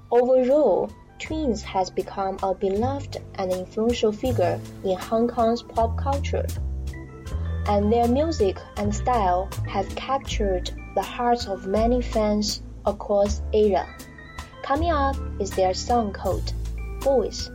Overall, Twins has become a beloved and influential figure in Hong Kong's pop culture, and their music and style have captured the hearts of many fans across Asia. Coming up is their song called Boys.